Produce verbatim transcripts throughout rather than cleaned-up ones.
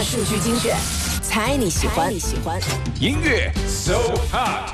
数据精选，猜你喜欢。你喜欢音乐 So Hot。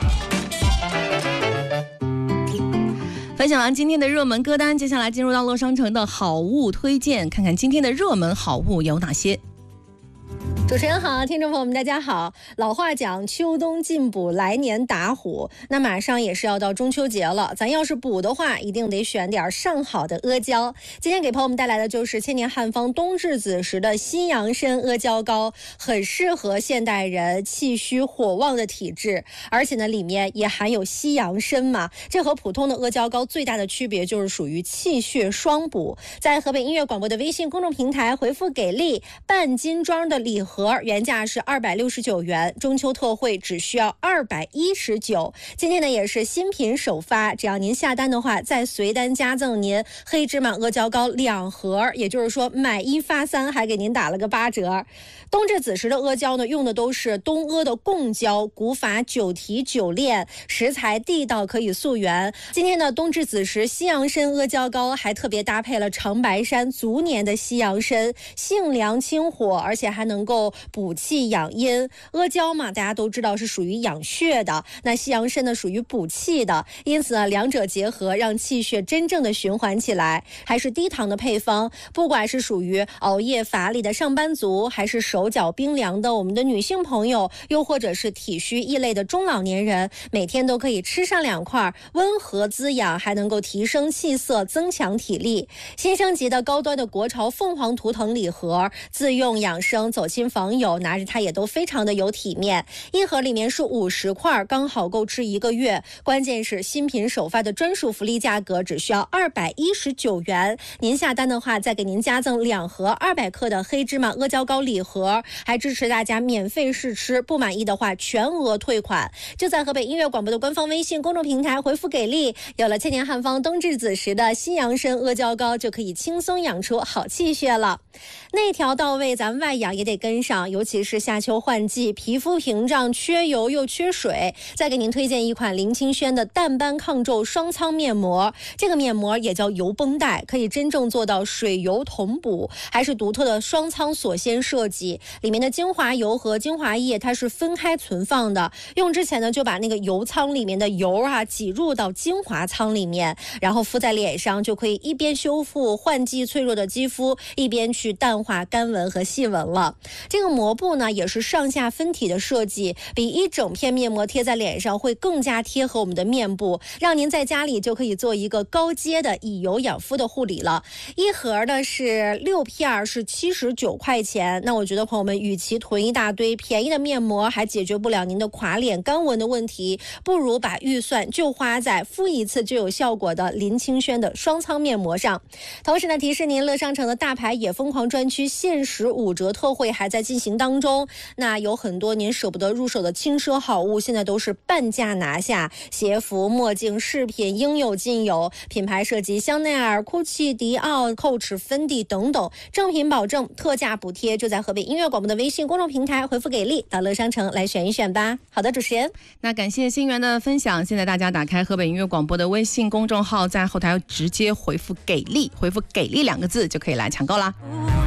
分享完今天的热门歌单，接下来进入到乐商城的好物推荐，看看今天的热门好物有哪些。 主持人好，听众朋友们大家好。老话讲秋冬进补，来年打虎，那马上也是要到中秋节了，咱要是补的话，一定得选点上好的阿胶。今天给朋友们带来的就是千年汉方冬至子时的西洋参阿胶膏，很适合现代人气虚火旺的体质，而且呢里面也含有西洋参嘛，这和普通的阿胶膏最大的区别就是属于气血双补。在河北音乐广播的微信公众平台回复给力，半斤装的礼盒原价是二百六十九元，中秋特惠只需要二百一十九。今天呢也是新品首发，只要您下单的话，再随单加赠您黑芝麻阿胶膏两盒，也就是说买一发三，还给您打了个八折。冬至子时的阿胶呢，用的都是东阿的贡胶，古法久提久炼，食材地道，可以溯源。今天的冬至子时西洋参阿胶膏还特别搭配了长白山足年的西洋参，性凉清火，而且还能够补气养阴。阿胶嘛，大家都知道是属于养血的，那西洋参呢属于补气的，因此呢两者结合，让气血真正的循环起来。还是低糖的配方，不管是属于熬夜乏力的上班族，还是手脚冰凉的我们的女性朋友，又或者是体虚易累的中老年人，每天都可以吃上两块，温和滋养，还能够提升气色，增强体力。新升级的高端的国潮凤凰图腾礼盒，自用养生，走亲访友，拿着它也都非常的有体面。一盒里面是五十块，刚好够吃一个月。关键是新品首发的专属福利价格只需要二百一十九元，您下单的话再给您加赠两盒二百克的黑芝麻阿胶膏礼盒，还支持大家免费试吃，不满意的话全额退款。就在河北音乐广播的官方微信公众平台回复给力，有了千年汉方冬至子时的西洋参阿胶膏，就可以轻松养出好气血了。内调到位，咱们外养也得跟上，尤其是夏秋换季，皮肤屏障，缺油又缺水。再给您推荐一款林清轩的淡斑抗皱双仓面膜，这个面膜也叫油绷带，可以真正做到水油同补，还是独特的双仓锁鲜设计，里面的精华油和精华液它是分开存放的，用之前呢就把那个油仓里面的油啊挤入到精华仓里面，然后敷在脸上，就可以一边修复换季脆弱的肌肤，一边去淡化干纹和细纹了。这个膜布呢也是上下分体的设计，比一整片面膜贴在脸上会更加贴合我们的面部，让您在家里就可以做一个高阶的以油养肤的护理了。一盒呢是六片，是七十九块钱。那我觉得朋友们与其囤一大堆便宜的面膜还解决不了您的垮脸干纹的问题，不如把预算就花在敷一次就有效果的林清轩的双仓面膜上。同时呢提示您，乐商城的大牌也疯狂专区限时五折特惠还在进行当中，那有很多您舍不得入手的轻奢好物，现在都是半价拿下，鞋服、墨镜、饰品应有尽有，品牌涉及香奈儿、GUCCI、迪奥、Coach、芬迪等等，正品保证，特价补贴，就在河北音乐广播的微信公众平台回复给力，到乐商城来选一选吧。好的，主持人， 那感谢新源的分享。现在大家打开河北音乐广播的微信公众号，在后台直接回复给力，回复给力两个字就可以来抢购啦。